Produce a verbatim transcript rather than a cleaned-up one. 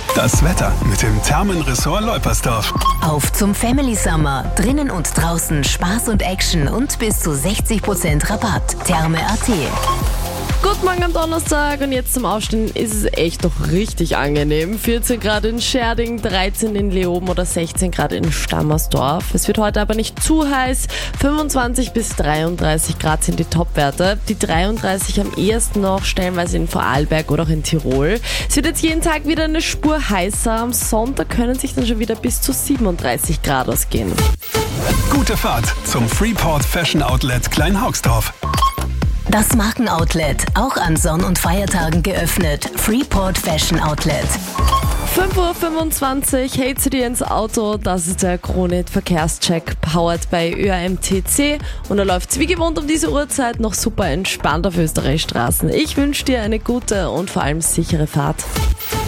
Das Wetter mit dem Thermenressort Leupersdorf. Auf zum Family Summer. Drinnen und draußen Spaß und Action und bis zu sechzig Prozent Rabatt. Therme Punkt at. Guten Morgen am Donnerstag und jetzt zum Aufstehen ist es echt doch richtig angenehm. vierzehn Grad in Scherding, dreizehn in Leoben oder sechzehn Grad in Stammersdorf. Es wird heute aber nicht zu heiß. fünfundzwanzig bis dreiunddreißig Grad sind die Topwerte. Die dreiunddreißig am ehesten noch stellenweise in Vorarlberg oder auch in Tirol. Es wird jetzt jeden Tag wieder eine Spur heißer. Am Sonntag können sich dann schon wieder bis zu siebenunddreißig Grad ausgehen. Gute Fahrt zum Freeport Fashion Outlet Kleinhauxdorf. Das Markenoutlet, auch an Sonn- und Feiertagen geöffnet. Freeport Fashion Outlet. fünf Uhr fünfundzwanzig, hey zu dir ins Auto, das ist der Kronit Verkehrscheck, powered bei Ö A M T C und er läuft wie gewohnt um diese Uhrzeit noch super entspannt auf Österreichs Straßen. Ich wünsche dir eine gute und vor allem sichere Fahrt.